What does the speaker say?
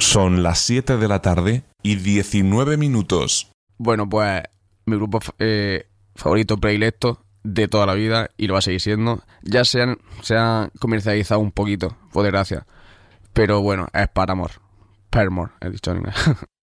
Son las 7 de la tarde y 19 minutos. Bueno, pues mi grupo favorito predilecto de toda la vida, y lo va a seguir siendo. Ya se han comercializado un poquito, por desgracia. Pero bueno, es Paramore. Paramore, he dicho en inglés.